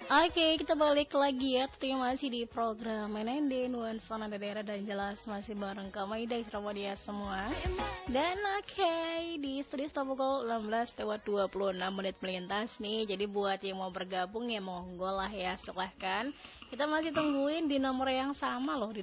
Oke, kita balik lagi ya. Tentunya masih di program NND Nuansa Nada Daerah dan jelas masih bareng Kak Maida Israwadia semua. Dan oke, di studio setelah pukul 16:26 melintas nih. Jadi buat yang mau bergabung ya monggo lah ya, silahkan. Kita masih tungguin di nomor yang sama loh, di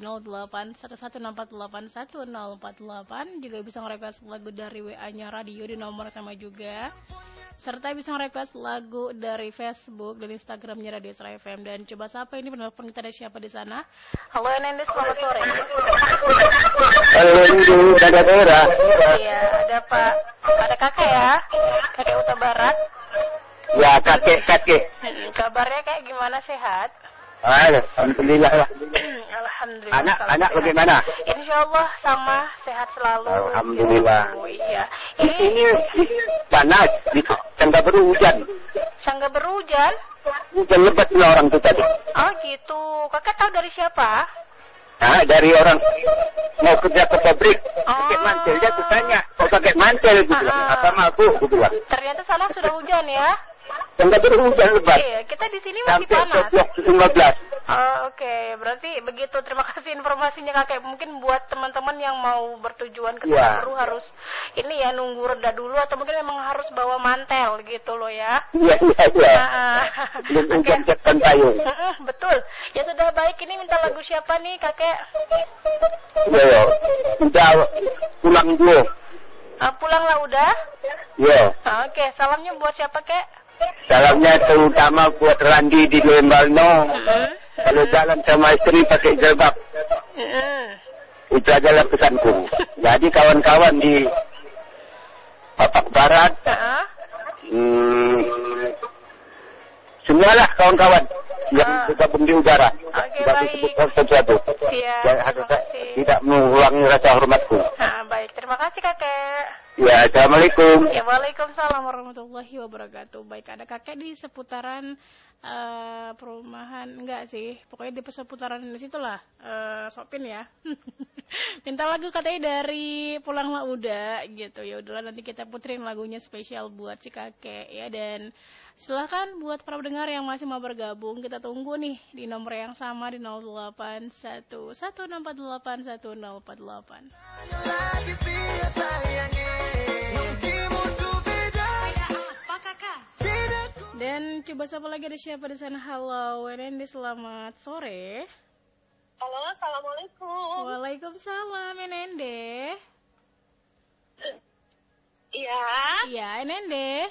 081164811048. Juga bisa nge-request lagu dari WA-nya radio di nomor sama juga. Serta bisa nge-request lagu dari Facebook dan Instagramnya Radio Isra FM. Dan coba sapa ini penelpon kita, ada siapa di sana? Halo NND, selamat sore. Halo Ibu, Nada Daerah. Iya, ada Pak. Ada kakek ya? Kakek Uta Barat. Ya, kakek. Kabarnya kayak gimana, sehat? Alhamdulillah lah. Alhamdulillah. Anak bagaimana? Insya Allah sama, sehat selalu. Alhamdulillah. Oh, iya. Ini panas, nggak berhujan. Sangga berhujan? Hujan lebat pula orang tuh tadi. Oh gitu. Kakak tahu dari siapa? Nah, dari orang mau kerja ke pabrik, Oh. pakai mantel. Dia tuh tanya, kok pakai mantel? Gitu bilang. Apa aku? Gitu bilang. Ternyata sana sudah hujan ya? Nggak berhujan lebat. Iya, kita di sini masih Sampai panas. 15. Oh, oke. Berarti begitu. Terima kasih informasinya kakek. Mungkin buat teman-teman yang mau bertujuan ke Ya. Baru harus ini ya nunggu reda dulu atau mungkin memang harus bawa mantel gitu loh ya. Iya. Nah, Belum oke. hujan cepat payung. Betul. Ya sudah baik, ini minta lagu siapa nih kakek? Iya. Udah pulang dulu. Pulanglah udah. Iya. Oke, salamnya buat siapa kek? Salamnya terutama buat Randi di Lembalno. Kalau jalan sama istri pakai jilbab. Itu adalah pesanku. Jadi kawan-kawan di Papak Barat, semualah kawan-kawan yang bergabung di udara. Oke, Tidak baik. disebutkan sesuatu. Siap, Dan terima kasih. tidak mengulangi rasa hormatku. Baik, terima kasih kakek. Ya, Assalamualaikum. Ya, waalaikumsalam warahmatullahi wabarakatuh. Baik, ada kakek di seputaran perumahan, enggak sih, pokoknya di seputaran di situlah, Sopin ya. Minta lagu katanya dari Pulanglah Udah gitu. Ya udahlah, nanti kita puterin lagunya spesial buat si kakek ya. Dan silakan buat para pendengar yang masih mau bergabung, kita tunggu nih di nomor yang sama di 081164811048. Dan coba sapa lagi, ada siapa di sana? Halo, Wendy, selamat sore. Halo, assalamualaikum. Waalaikumsalam, Enende. Iya. Iya, Enende.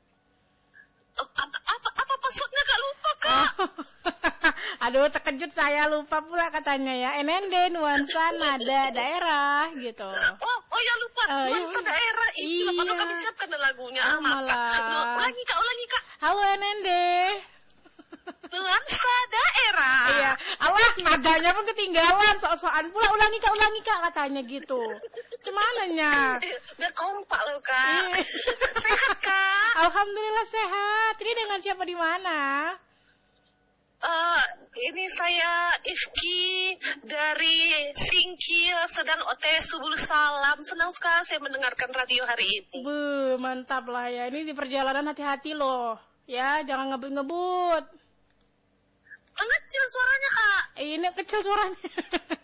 Apa maksudnya Kak, lupa Kak? Aduh, terkejut saya, lupa pula katanya ya. Enende Nuansa Nada Daerah gitu. Oh ya lupa. Nuansa daerah itu. Padahal kami siapkan lagunya. Malah. Ulangi Kak. Halo Enende. Nuansa daerah. Iya. Allah, nadanya pun ketinggalan. Sok-sokan pula, ulangi kak katanya gitu. Cumananya. Biar kompak loh Kak. Sehat Kak. Alhamdulillah sehat. Ini dengan siapa di mana? Ini saya Ifki dari Singkil, sedang OT Subul Salam. Senang sekali saya mendengarkan radio hari ini. Mantap lah ya. Ini di perjalanan hati-hati loh. Ya, jangan ngebut-ngebut. Kecil suaranya Kak. Ini kecil suaranya.